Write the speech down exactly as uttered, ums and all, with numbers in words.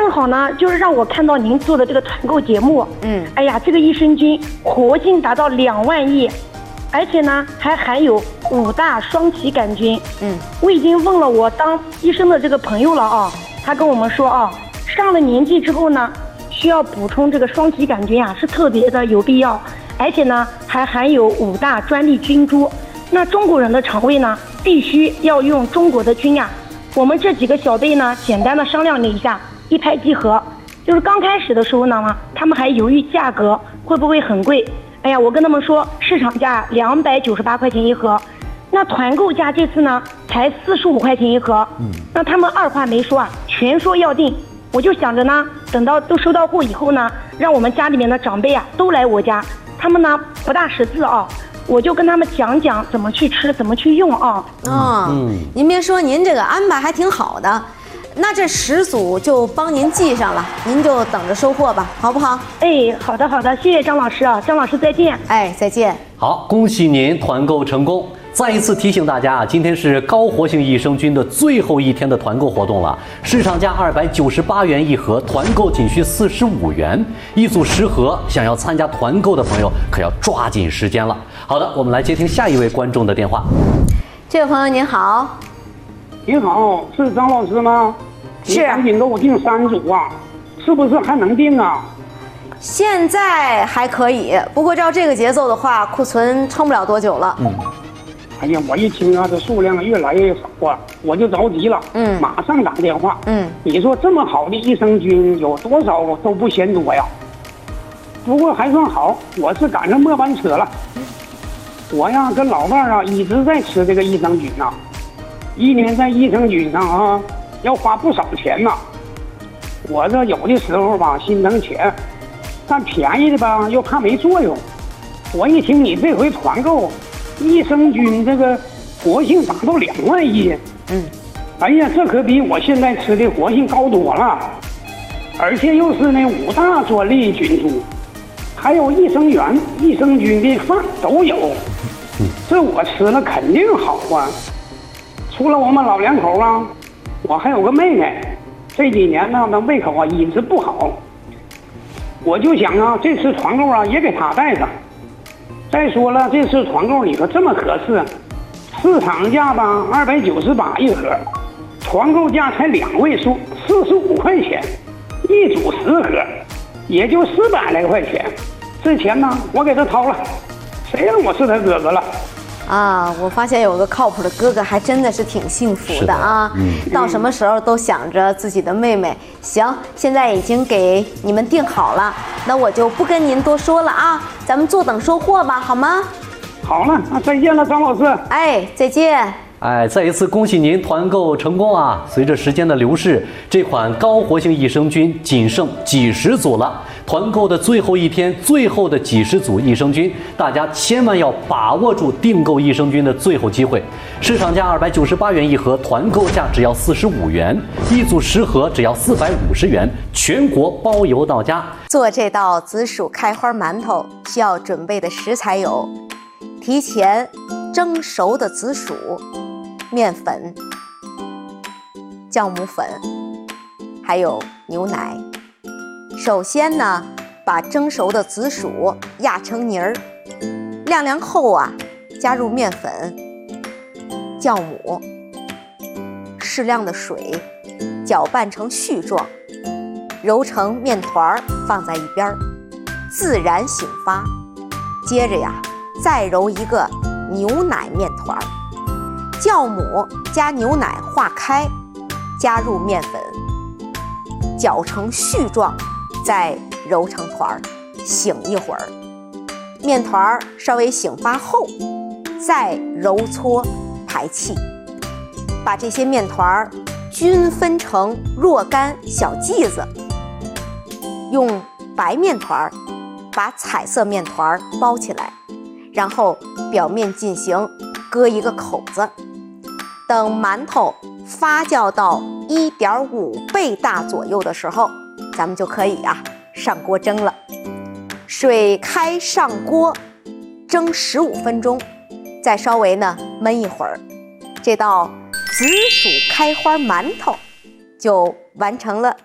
正好呢，就是让我看到您做的这个团购节目。嗯，哎呀，这个益生菌活性达到两万亿，而且呢还含有五大双歧杆菌。嗯，我已经问了我当医生的这个朋友了啊，他跟我们说啊，上了年纪之后呢，需要补充这个双歧杆菌啊，是特别的有必要，而且呢还含有五大专利菌株。那中国人的肠胃呢，必须要用中国的菌呀。我们这几个小辈呢，简单的商量了一下，一拍即合。就是刚开始的时候呢，他们还犹豫价格会不会很贵。哎呀，我跟他们说，市场价两百九十八块钱一盒，那团购价这次呢才四十五块钱一盒。嗯，那他们二话没说啊，全说要定。我就想着呢，等到都收到货以后呢，让我们家里面的长辈啊都来我家，他们呢不大识字啊。我就跟他们讲讲怎么去吃，怎么去用啊。 哦，嗯，您别说，您这个安排还挺好的。那这十组就帮您记上了，您就等着收货吧，好不好？ 哎，好的好的，谢谢张老师啊，张老师再见。 哎，再见。 好，恭喜您团购成功。再一次提醒大家啊，今天是高活性益生菌的最后一天的团购活动了，市场价二百九十八元一盒，团购仅需四十五元，一组十盒。想要参加团购的朋友可要抓紧时间了。好的，我们来接听下一位观众的电话。 这位朋友您好。 您好，是张老师吗？ 是。 赶紧给我订三组啊，是不是还能订啊？ 现在还可以，不过照这个节奏的话，库存撑不了多久了。嗯。 哎呀，我一听啊，这数量越来越少啊，我就着急了。嗯，马上打电话。嗯，你说这么好的益生菌，有多少都不嫌多呀？不过还算好，我是赶上末班车了。我呀，跟老伴儿啊一直在吃这个益生菌呐、啊，一年在益生菌上啊要花不少钱呐、啊。我这有的时候吧心疼钱，但便宜的吧又怕没作用。我一听你这回团购。益生菌这个活性达到两万亿，嗯，哎呀，这可比我现在吃的活性高多了，而且又是那五大专利菌株，还有益生元、益生菌的饭都有，这我吃了肯定好啊。除了我们老两口啊，我还有个妹妹，这几年呢，那胃口啊一直不好，我就想啊，这次团购啊也给她带上。再说了，这次团购你说这么合适，市场价吧二百九十八一盒，团购价才两位数，四十五块钱，一组十盒，也就四百来块钱。这钱呢，我给他掏了，谁让我是他哥哥了？ 啊，我发现有个靠谱的哥哥还真的是挺幸福的啊！嗯，到什么时候都想着自己的妹妹。行，现在已经给你们订好了，那我就不跟您多说了啊，咱们坐等收货吧，好吗？ 好了，那再见了，张老师。 哎，再见。 哎，再一次恭喜您团购成功啊！随着时间的流逝，这款高活性益生菌仅剩几十组了。团购的最后一天，最后的几十组益生菌，大家千万要把握住订购益生菌的最后机会。市场价二百九十八元一盒，团购价只要四十五元，一组十盒只要四百五十元，全国包邮到家。 做这道紫薯开花馒头需要准备的食材有：提前蒸熟的紫薯、面粉、酵母粉，还有牛奶。首先呢，把蒸熟的紫薯压成泥儿，晾凉后啊，加入面粉、酵母、适量的水，搅拌成絮状，揉成面团放在一边，自然醒发。接着呀，再揉一个牛奶面团，酵母加牛奶化开，加入面粉，搅成絮状，再揉成团儿，醒一会儿。面团儿稍微醒发后，再揉搓排气。把这些面团儿均分成若干小剂子，用白面团儿把彩色面团儿包起来，然后表面进行割一个口子。等馒头发酵到一点五倍大左右的时候，咱们就可以啊上锅蒸了。水开上锅，蒸十五分钟，再稍微呢焖一会儿，这道紫薯开花馒头就完成了。